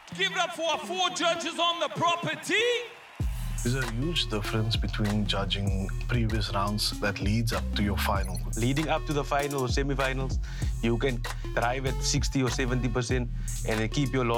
Give it up for our 4 judges on the property. There's a huge difference between judging previous rounds that leads up to your final. Leading up to the final or semi-finals, you can drive at 60 or 70% and then keep your